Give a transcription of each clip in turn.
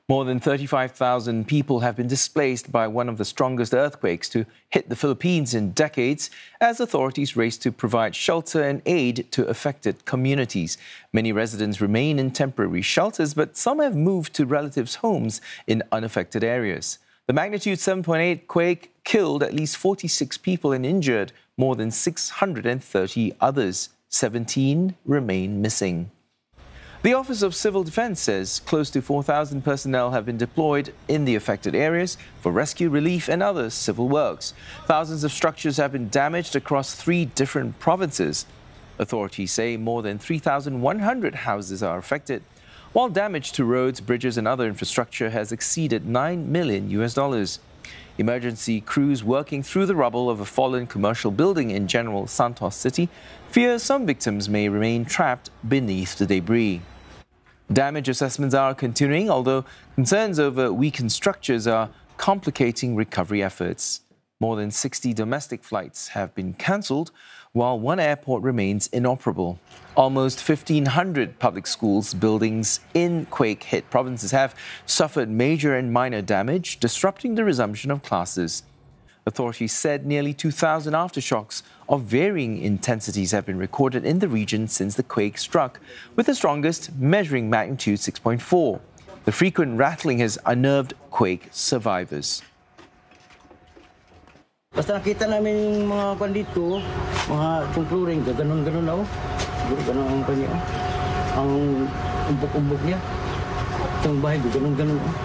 More than 35,000 people have been displaced by one of the strongest earthquakes to hit the Philippines in decades as authorities race to provide shelter and aid to affected communities. Many residents remain in temporary shelters, but some have moved to relatives' homes in unaffected areas. The magnitude 7.8 quake killed at least 46 people and injured more than 630 others. 17 remain missing. The Office of Civil Defense says close to 4,000 personnel have been deployed in the affected areas for rescue, relief and other civil works. Thousands of structures have been damaged across 3 different provinces. Authorities say more than 3,100 houses are affected, while damage to roads, bridges and other infrastructure has exceeded $9 million. Emergency crews working through the rubble of a fallen commercial building in General Santos City fear some victims may remain trapped beneath the debris. Damage assessments are continuing, although concerns over weakened structures are complicating recovery efforts. More than 60 domestic flights have been cancelled, while one airport remains inoperable. Almost 1,500 public schools buildings in quake-hit provinces have suffered major and minor damage, disrupting the resumption of classes. Authorities said nearly 2,000 aftershocks of varying intensities have been recorded in the region since the quake struck, with the strongest measuring magnitude 6.4. The frequent rattling has unnerved quake survivors. Basta nakita namin yung mga kwan dito, mga flooring, ganun-ganun ako. Siguro ganun ang kanya. Ang umbok-umbok niya. Itong bahay ko, ganun-ganun ako.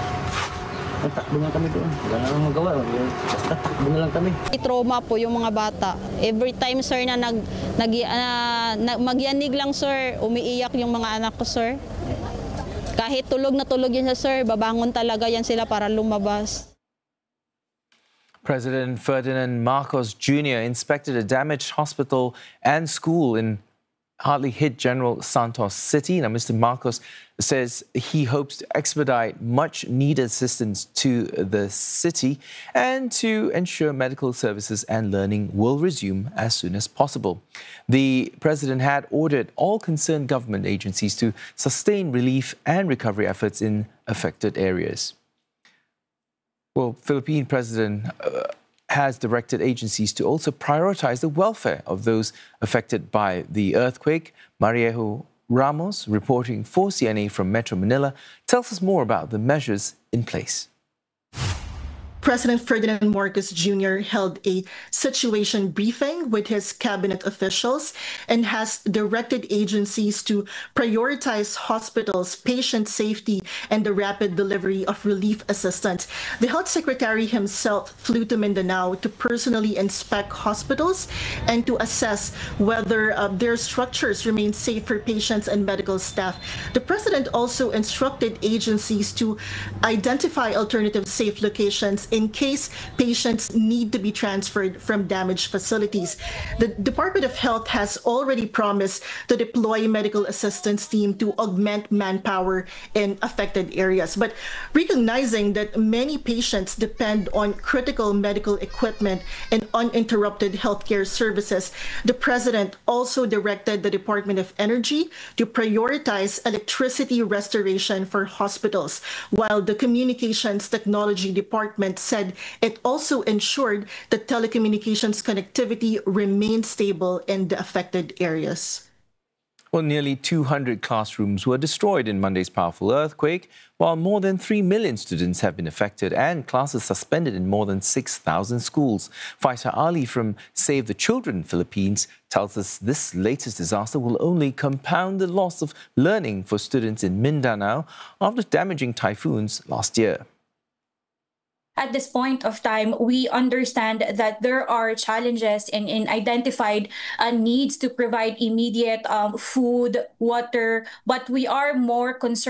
Takbo nga kami doon. Wala na lang magawa. Basta takbo na lang kami. Trauma po yung mga bata. Every time, sir, na magyanig lang, sir, umiiyak yung mga anak ko, sir. Kahit tulog na tulog yan, sir, babangon talaga yan sila para lumabas. President Ferdinand Marcos Jr. inspected a damaged hospital and school in hardly hit General Santos City. Now, Mr. Marcos says he hopes to expedite much needed assistance to the city and to ensure medical services and learning will resume as soon as possible. The president had ordered all concerned government agencies to sustain relief and recovery efforts in affected areas. Well, Philippine President has directed agencies to also prioritize the welfare of those affected by the earthquake. Mariejo Ramos, reporting for CNA from Metro Manila, tells us more about the measures in place. President Ferdinand Marcos Jr. held a situation briefing with his cabinet officials and has directed agencies to prioritize hospitals, patient safety, and the rapid delivery of relief assistance. The health secretary himself flew to Mindanao to personally inspect hospitals and to assess whether their structures remain safe for patients and medical staff. The president also instructed agencies to identify alternative safe locations in case patients need to be transferred from damaged facilities. The Department of Health has already promised to deploy medical assistance team to augment manpower in affected areas. But recognizing that many patients depend on critical medical equipment and uninterrupted healthcare services, the president also directed the Department of Energy to prioritize electricity restoration for hospitals, while the Communications Technology Department said it also ensured that telecommunications connectivity remained stable in the affected areas. Well, nearly 200 classrooms were destroyed in Monday's powerful earthquake, while more than 3 million students have been affected and classes suspended in more than 6,000 schools. Faisal Ali from Save the Children Philippines tells us this latest disaster will only compound the loss of learning for students in Mindanao after damaging typhoons last year. At this point of time, we understand that there are challenges in identified needs to provide immediate food, water, but we are more concerned